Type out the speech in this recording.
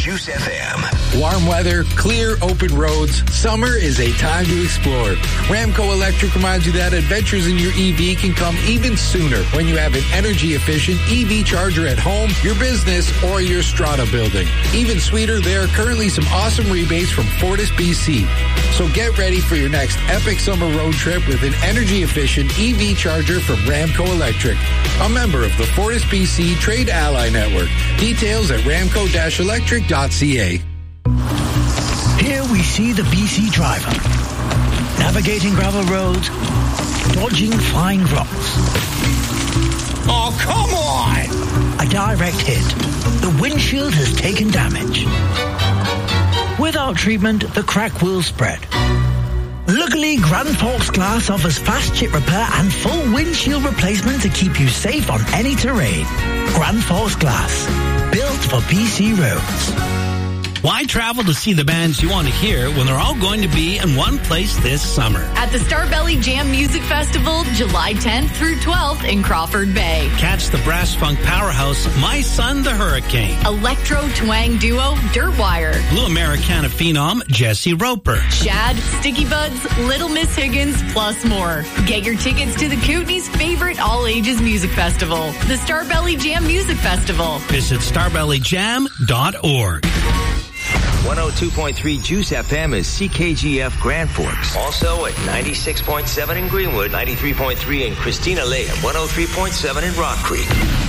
Juice FM. Warm weather, clear, open roads. Summer is a time to explore. Ramco Electric reminds you that adventures in your EV can come even sooner when you have an energy-efficient EV charger at home, your business, or your strata building. Even sweeter, there are currently some awesome rebates from Fortis BC. So get ready for your next epic summer road trip with an energy-efficient EV charger from Ramco Electric, a member of the Fortis BC Trade Ally Network. Details at ramco-electric.ca. Here we see the BC driver, navigating gravel roads, dodging flying rocks. Oh, come on! A direct hit. The windshield has taken damage. Without treatment, the crack will spread. Luckily, Grand Forks Glass offers fast chip repair and full windshield replacement to keep you safe on any terrain. Grand Forks Glass, built for BC roads. Why travel to see the bands you want to hear when they're all going to be in one place this summer? At the Starbelly Jam Music Festival, July 10th through 12th in Crawford Bay. Catch the brass funk powerhouse, My Son the Hurricane. Electro twang duo, Dirtwire. Blue Americana phenom, Jesse Roper. Shad, Sticky Buds, Little Miss Higgins, plus more. Get your tickets to the Kootenai's favorite all-ages music festival, the Starbelly Jam Music Festival. Visit starbellyjam.org. 102.3 Juice FM is CKGF Grand Forks. Also at 96.7 in Greenwood, 93.3 in Christina Lake, and 103.7 in Rock Creek.